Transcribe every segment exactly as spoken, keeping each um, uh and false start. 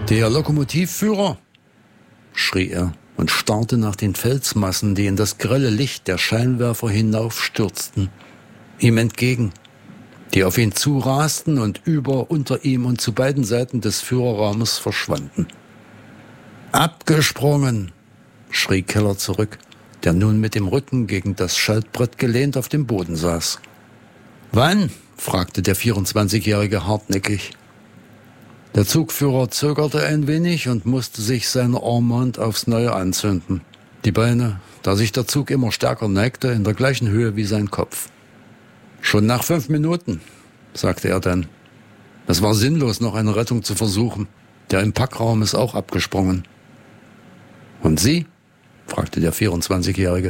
Der Lokomotivführer, schrie er und starrte nach den Felsmassen, die in das grelle Licht der Scheinwerfer hinaufstürzten, ihm entgegen, die auf ihn zurasten und über, unter ihm und zu beiden Seiten des Führerraumes verschwanden. »Abgesprungen«, schrie Keller zurück, der nun mit dem Rücken gegen das Schaltbrett gelehnt auf dem Boden saß. »Wann?« fragte der vierundzwanzigjährige hartnäckig. Der Zugführer zögerte ein wenig und musste sich seine Armband aufs Neue anzünden. Die Beine, da sich der Zug immer stärker neigte, in der gleichen Höhe wie sein Kopf. »Schon nach fünf Minuten«, sagte er dann. Es war sinnlos, noch eine Rettung zu versuchen. Der im Packraum ist auch abgesprungen. »Und Sie?«, fragte der vierundzwanzigjährige.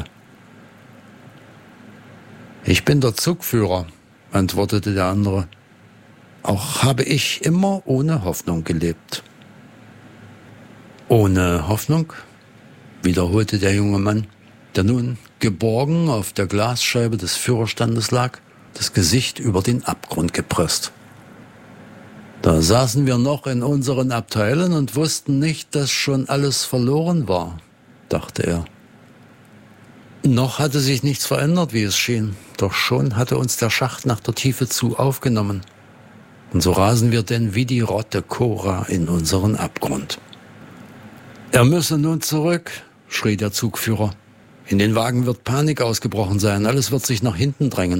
»Ich bin der Zugführer«, antwortete der andere. »Auch habe ich immer ohne Hoffnung gelebt.« »Ohne Hoffnung?«, wiederholte der junge Mann, der nun geborgen auf der Glasscheibe des Führerstandes lag, das Gesicht über den Abgrund gepresst. »Da saßen wir noch in unseren Abteilen und wussten nicht, dass schon alles verloren war«, dachte er. Noch hatte sich nichts verändert, wie es schien, doch schon hatte uns der Schacht nach der Tiefe zu aufgenommen. Und so rasen wir denn wie die Rotte Cora in unseren Abgrund. »Er müsse nun zurück«, schrie der Zugführer. »In den Wagen wird Panik ausgebrochen sein, alles wird sich nach hinten drängen.«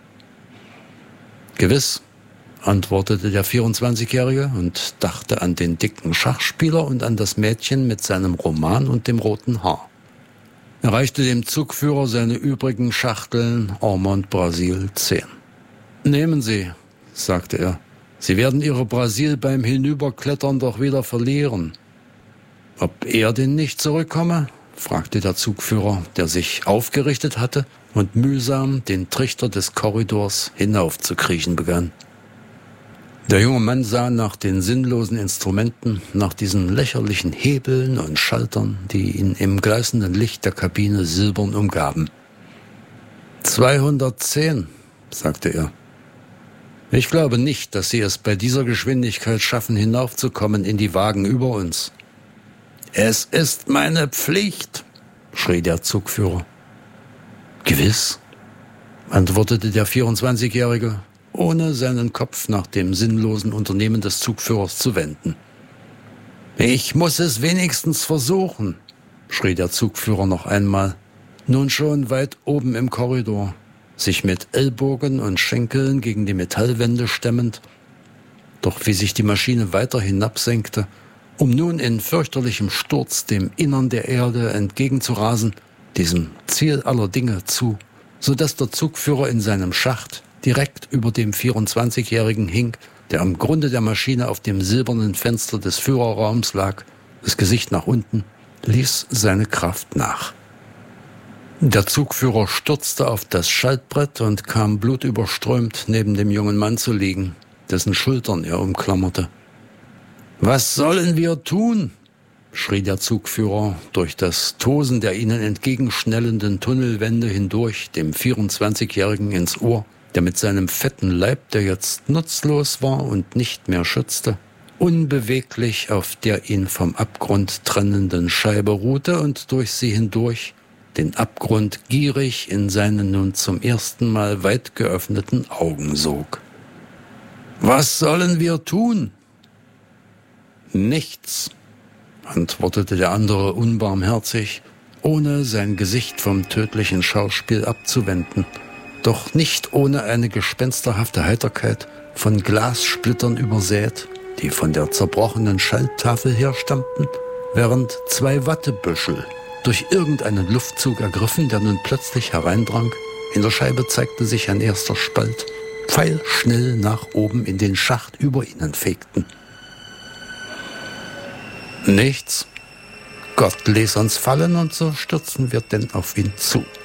»Gewiss«, antwortete der vierundzwanzigjährige und dachte an den dicken Schachspieler und an das Mädchen mit seinem Roman und dem roten Haar. Er reichte dem Zugführer seine übrigen Schachteln Ormond Brasil zehn. »Nehmen Sie«, sagte er, »Sie werden Ihre Brasil beim Hinüberklettern doch wieder verlieren.« »Ob er denn nicht zurückkomme?«, fragte der Zugführer, der sich aufgerichtet hatte und mühsam den Trichter des Korridors hinaufzukriechen begann. Der junge Mann sah nach den sinnlosen Instrumenten, nach diesen lächerlichen Hebeln und Schaltern, die ihn im gleißenden Licht der Kabine silbern umgaben. »zweihundertzehn«, sagte er. »Ich glaube nicht, dass Sie es bei dieser Geschwindigkeit schaffen, hinaufzukommen in die Wagen über uns.« »Es ist meine Pflicht«, schrie der Zugführer. »Gewiss«, antwortete der vierundzwanzigjährige, ohne seinen Kopf nach dem sinnlosen Unternehmen des Zugführers zu wenden. »Ich muss es wenigstens versuchen«, schrie der Zugführer noch einmal, nun schon weit oben im Korridor, sich mit Ellbogen und Schenkeln gegen die Metallwände stemmend. Doch wie sich die Maschine weiter hinabsenkte, um nun in fürchterlichem Sturz dem Innern der Erde entgegenzurasen, diesem Ziel aller Dinge zu, so dass der Zugführer in seinem Schacht direkt über dem vierundzwanzigjährigen hing, der am Grunde der Maschine auf dem silbernen Fenster des Führerraums lag, das Gesicht nach unten, ließ seine Kraft nach. Der Zugführer stürzte auf das Schaltbrett und kam blutüberströmt neben dem jungen Mann zu liegen, dessen Schultern er umklammerte. »Was sollen wir tun?«, schrie der Zugführer durch das Tosen der ihnen entgegenschnellenden Tunnelwände hindurch dem vierundzwanzigjährigen ins Ohr, der mit seinem fetten Leib, der jetzt nutzlos war und nicht mehr schützte, unbeweglich auf der ihn vom Abgrund trennenden Scheibe ruhte und durch sie hindurch den Abgrund gierig in seine nun zum ersten Mal weit geöffneten Augen sog. »Was sollen wir tun?« »Nichts«, antwortete der andere unbarmherzig, ohne sein Gesicht vom tödlichen Schauspiel abzuwenden, doch nicht ohne eine gespensterhafte Heiterkeit, von Glassplittern übersät, die von der zerbrochenen Schalttafel herstammten, während zwei Wattebüschel durch irgendeinen Luftzug ergriffen, der nun plötzlich hereindrang. In der Scheibe zeigte sich ein erster Spalt, pfeilschnell nach oben in den Schacht über ihnen fegten. »Nichts. Gott ließ uns fallen und so stürzen wir denn auf ihn zu.«